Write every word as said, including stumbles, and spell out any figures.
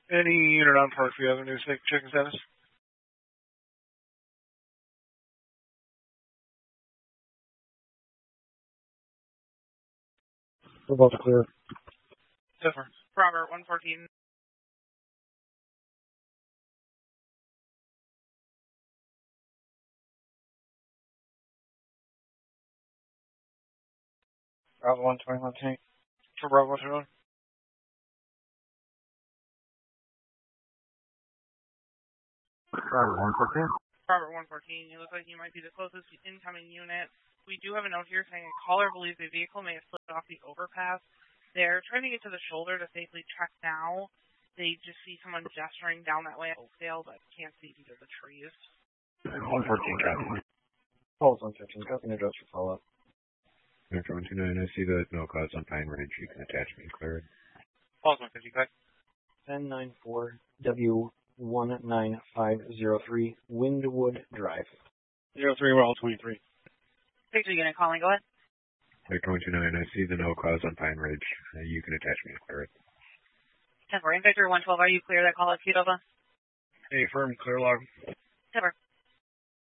Any unit on Parkview Avenue, checking status? We're about to clear. Different. Robert, one fourteen. Bravo one twenty-one tank. For Bravo one twenty-one. Robert one fourteen. Robert one fourteen, you look like you might be the closest incoming unit. We do have a note here saying a caller believes a vehicle may have slipped off the overpass. They're trying to get to the shoulder to safely check now. They just see someone gesturing down that way at Oakdale, but can't see due to the trees. one fourteen, copy. Pulse one fifteen, copy and address for follow-up. Metro one two nine, I see that no cause on Pine Ridge. You can attach me and clear it. Pulse one fifty, correct. ten nine four W one nine five zero three, Windwood Drive. Zero three, we're all twenty-three. Picture unit calling, go ahead. Metro one two nine, I see the no cause on Pine Ridge. Uh, you can attach me and clear it. ten four, Victor one twelve, are you clear that call at Qdoba? Hey, firm, clear log. ten four.